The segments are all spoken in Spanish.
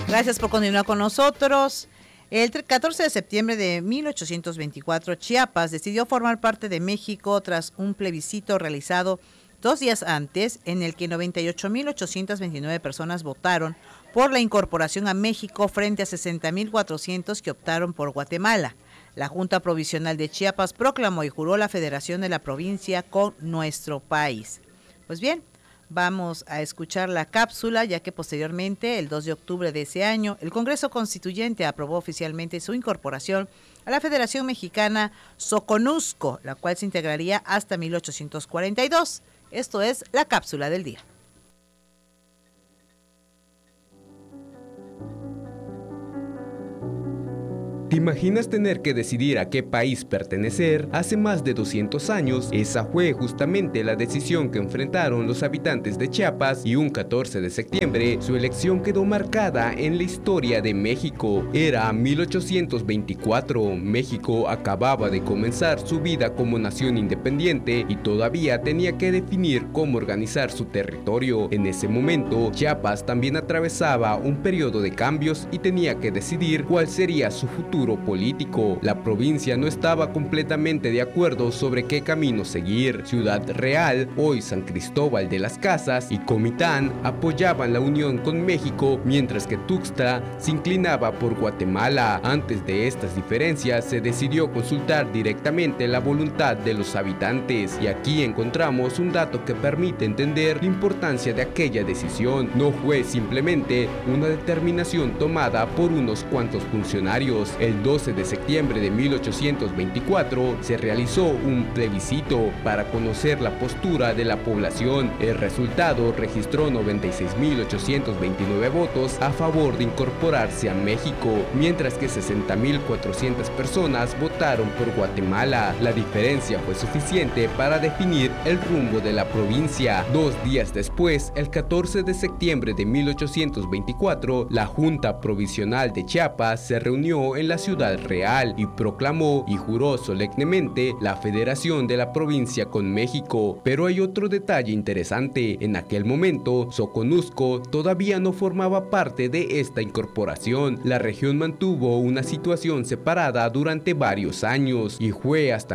Gracias por continuar con nosotros. El 14 de septiembre de 1824, Chiapas decidió formar parte de México tras un plebiscito realizado 2 días antes, en el que 98.829 personas votaron por la incorporación a México frente a 60.400 que optaron por Guatemala. La Junta Provisional de Chiapas proclamó y juró la federación de la provincia con nuestro país. Pues bien, vamos a escuchar la cápsula, ya que posteriormente, el 2 de octubre de ese año, el Congreso Constituyente aprobó oficialmente su incorporación a la Federación Mexicana Soconusco, la cual se integraría hasta 1842. Esto es la cápsula del día. ¿Te imaginas tener que decidir a qué país pertenecer? Hace más de 200 años, esa fue justamente la decisión que enfrentaron los habitantes de Chiapas y un 14 de septiembre, su elección quedó marcada en la historia de México. Era 1824, México acababa de comenzar su vida como nación independiente y todavía tenía que definir cómo organizar su territorio. En ese momento, Chiapas también atravesaba un periodo de cambios y tenía que decidir cuál sería su futuro político. La provincia no estaba completamente de acuerdo sobre qué camino seguir. Ciudad Real, hoy San Cristóbal de las Casas, y Comitán apoyaban la unión con México, mientras que Tuxtla se inclinaba por Guatemala. Antes de estas diferencias se decidió consultar directamente la voluntad de los habitantes, y aquí encontramos un dato que permite entender la importancia de aquella decisión. No fue simplemente una determinación tomada por unos cuantos funcionarios. El 12 de septiembre de 1824 se realizó un plebiscito para conocer la postura de la población. El resultado registró 96.829 votos a favor de incorporarse a México, mientras que 60.400 personas votaron por Guatemala. La diferencia fue suficiente para definir el rumbo de la provincia. 2 días después, el 14 de septiembre de 1824, la Junta Provisional de Chiapas se reunió en la Ciudad Real y proclamó y juró solemnemente la federación de la provincia con México. Pero hay otro detalle interesante: en aquel momento Soconusco todavía no formaba parte de esta incorporación. La región mantuvo una situación separada durante varios años y fue hasta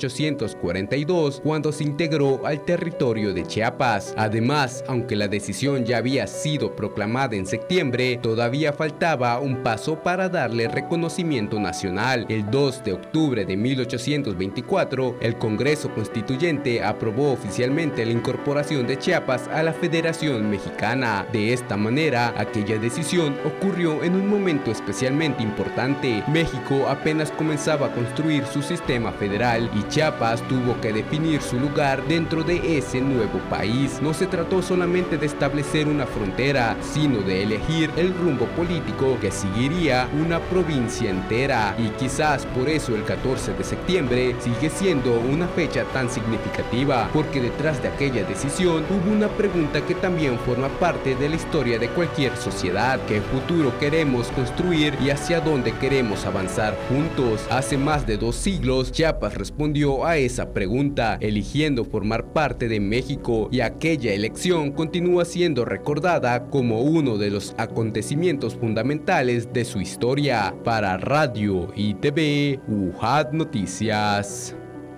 1842 cuando se integró al territorio de Chiapas. Además, aunque la decisión ya había sido proclamada en septiembre, todavía faltaba un paso para darle reconocimiento nacional. El 2 de octubre de 1824, el Congreso Constituyente aprobó oficialmente la incorporación de Chiapas a la Federación Mexicana. De esta manera, aquella decisión ocurrió en un momento especialmente importante. México apenas comenzaba a construir su sistema federal y Chiapas tuvo que definir su lugar dentro de ese nuevo país. No se trató solamente de establecer una frontera, sino de elegir el rumbo político que seguiría una provincia entera, y quizás por eso el 14 de septiembre sigue siendo una fecha tan significativa, porque detrás de aquella decisión hubo una pregunta que también forma parte de la historia de cualquier sociedad: ¿qué futuro queremos construir y hacia dónde queremos avanzar juntos? Hace más de 2 siglos, Chiapas respondió a esa pregunta, eligiendo formar parte de México, y aquella elección continúa siendo recordada como uno de los acontecimientos fundamentales de su historia. Para Radio y TV UJAT Noticias.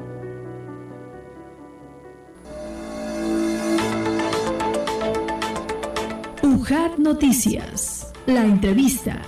UJAT Noticias, la entrevista.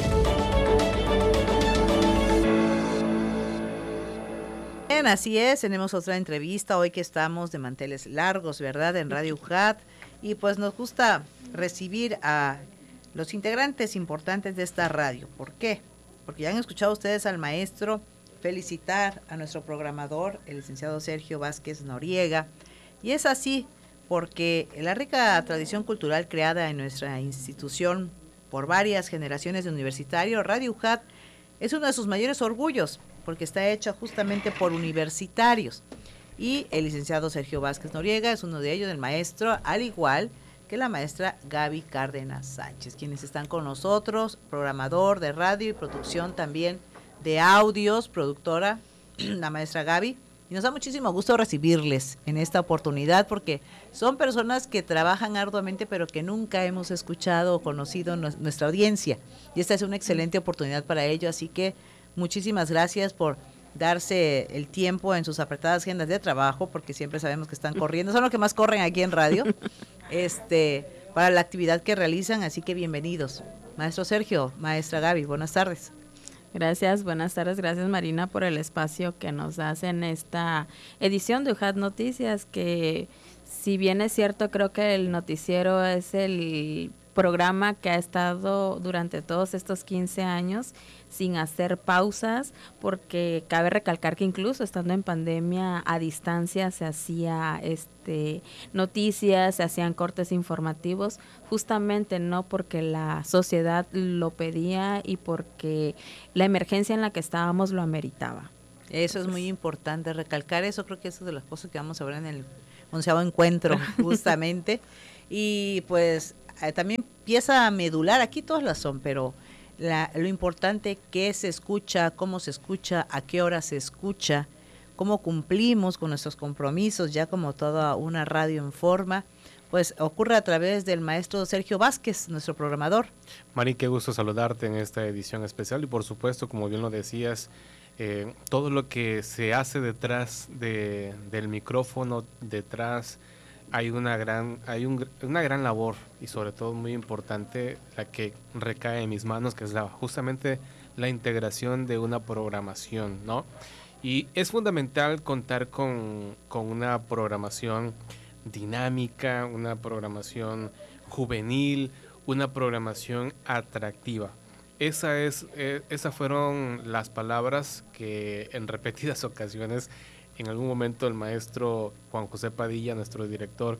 Bien, así es, tenemos otra entrevista hoy que estamos de manteles largos, ¿verdad? En Radio UJAT, y pues nos gusta recibir a los integrantes importantes de esta radio. ¿Por qué? Porque ya han escuchado ustedes al maestro, felicitar a nuestro programador, el licenciado Sergio Vázquez Noriega, y es así porque la rica tradición cultural creada en nuestra institución por varias generaciones de universitarios, Radio UJAT es uno de sus mayores orgullos, porque está hecha justamente por universitarios, y el licenciado Sergio Vázquez Noriega es uno de ellos, el maestro, al igual que la maestra Gaby Cárdenas Sánchez, quienes están con nosotros, programador de radio y producción también de audios, productora, la maestra Gaby, Y nos da muchísimo gusto recibirles en esta oportunidad porque son personas que trabajan arduamente pero que nunca hemos escuchado o conocido nuestra audiencia. Y esta es una excelente oportunidad para ello, así que muchísimas gracias por darse el tiempo en sus apretadas agendas de trabajo, porque siempre sabemos que están corriendo, son los que más corren aquí en radio, para la actividad que realizan, así que bienvenidos. Maestro Sergio, maestra Gaby, buenas tardes. Gracias, buenas tardes, gracias Marina por el espacio que nos das en esta edición de UJAT Noticias, que si bien es cierto, creo que el noticiero es el programa que ha estado durante todos estos 15 años sin hacer pausas, porque cabe recalcar que incluso estando en pandemia a distancia se hacía noticias, se hacían cortes informativos, justamente no porque la sociedad lo pedía y porque la emergencia en la que estábamos lo ameritaba. Eso es muy importante, recalcar eso, creo que eso es de las cosas que vamos a ver en el 11º encuentro, justamente, y pues también pieza medular, aquí todas las son, pero lo importante que se escucha, cómo se escucha, a qué hora se escucha, cómo cumplimos con nuestros compromisos, ya como toda una radio en forma, pues ocurre a través del maestro Sergio Vázquez, nuestro programador. Mari, qué gusto saludarte en esta edición especial y por supuesto, como bien lo decías, todo lo que se hace detrás del micrófono, detrás hay una gran labor y sobre todo muy importante la que recae en mis manos, que es justamente la integración de una programación, ¿no? Y es fundamental contar con una programación dinámica, una programación juvenil, una programación atractiva. Esas fueron las palabras que en repetidas ocasiones en algún momento el maestro Juan José Padilla, nuestro director,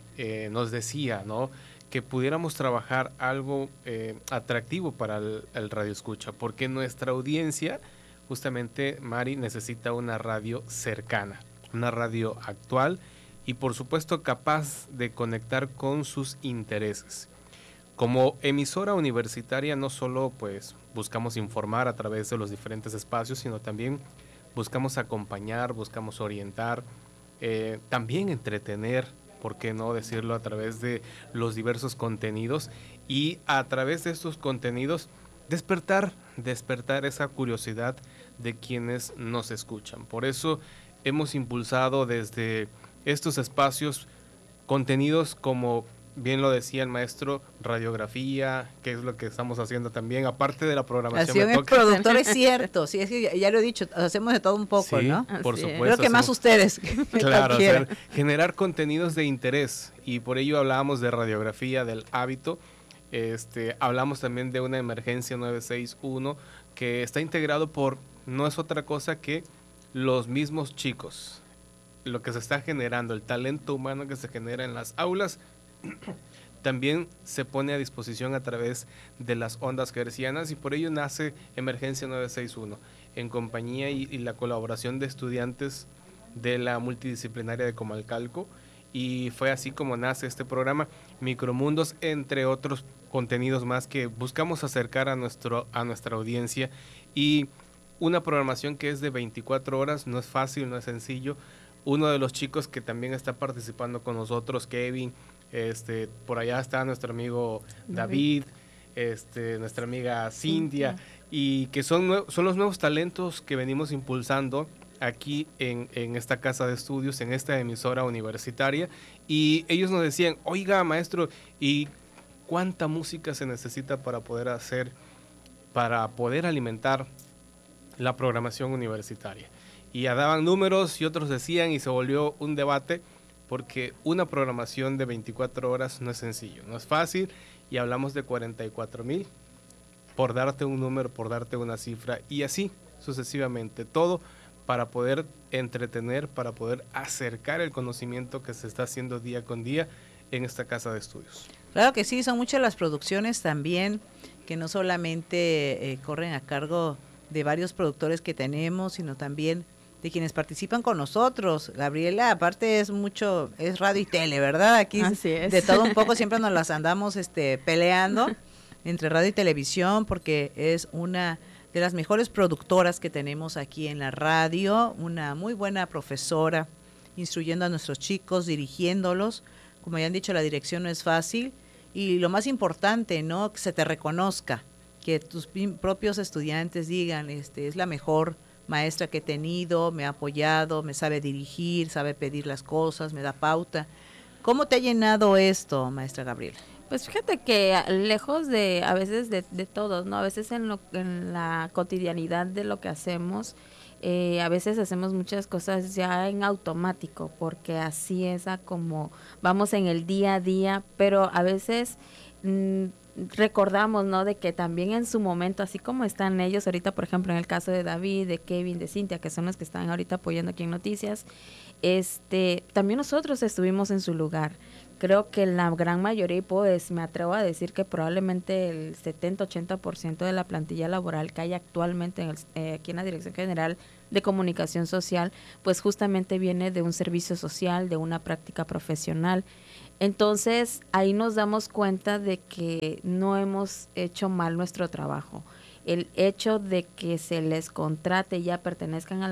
nos decía, ¿no?, que pudiéramos trabajar algo atractivo para el radio escucha, porque nuestra audiencia, justamente, Mari, necesita una radio cercana, una radio actual y por supuesto capaz de conectar con sus intereses. Como emisora universitaria no solo pues buscamos informar a través de los diferentes espacios, sino también buscamos acompañar, buscamos orientar, también entretener, ¿por qué no decirlo?, a través de los diversos contenidos y a través de estos contenidos despertar esa curiosidad de quienes nos escuchan. Por eso hemos impulsado desde estos espacios contenidos como bien lo decía el maestro, radiografía, que es lo que estamos haciendo también, aparte de la programación. El productor es cierto, sí, es que ya lo he dicho, hacemos de todo un poco, sí, ¿no? Por supuesto. Creo que más ustedes. Claro, generar contenidos de interés, y por ello hablábamos de radiografía, del hábito, hablamos también de una emergencia 961, que está integrado no es otra cosa que los mismos chicos, lo que se está generando, el talento humano que se genera en las aulas, también se pone a disposición a través de las ondas hertzianas y por ello nace Emergencia 961 en compañía y la colaboración de estudiantes de la multidisciplinaria de Comalcalco, y fue así como nace este programa Micromundos, entre otros contenidos más que buscamos acercar a nuestra audiencia, y una programación que es de 24 horas, no es fácil, no es sencillo. Uno de los chicos que también está participando con nosotros, Kevin, por allá está nuestro amigo David, nuestra amiga Cintia, y que son los nuevos talentos que venimos impulsando aquí en esta casa de estudios, en esta emisora universitaria, y ellos nos decían, oiga maestro, ¿y cuánta música se necesita para poder alimentar la programación universitaria? Y ya daban números y otros decían, y se volvió un debate, porque una programación de 24 horas no es sencillo, no es fácil, y hablamos de 44,000, por darte un número, por darte una cifra, y así sucesivamente, todo para poder entretener, para poder acercar el conocimiento que se está haciendo día con día en esta casa de estudios. Claro que sí, son muchas las producciones también, que no solamente corren a cargo de varios productores que tenemos, sino también de quienes participan con nosotros. Gabriela, aparte es radio y tele, ¿verdad? Aquí así es. De todo un poco siempre nos las andamos peleando entre radio y televisión, porque es una de las mejores productoras que tenemos aquí en la radio, una muy buena profesora, instruyendo a nuestros chicos, dirigiéndolos. Como ya han dicho, la dirección no es fácil y lo más importante, ¿no? Que se te reconozca, que tus propios estudiantes digan, es la mejor maestra que he tenido, me ha apoyado, me sabe dirigir, sabe pedir las cosas, me da pauta. ¿Cómo te ha llenado esto, maestra Gabriela? Pues fíjate que lejos de a veces de todos, ¿no? A veces en la cotidianidad de lo que hacemos, a veces hacemos muchas cosas ya en automático, porque así es a como vamos en el día a día, pero a veces recordamos, ¿no? De que también en su momento, así como están ellos ahorita, por ejemplo, en el caso de David, de Kevin, de Cintia, que son los que están ahorita apoyando aquí en Noticias, también nosotros estuvimos en su lugar. Creo que la gran mayoría, y pues me atrevo a decir que probablemente el 70-80% de la plantilla laboral que hay actualmente aquí en la Dirección General de Comunicación Social, pues justamente viene de un servicio social, de una práctica profesional. Entonces, ahí nos damos cuenta de que no hemos hecho mal nuestro trabajo. El hecho de que se les contrate y ya pertenezcan a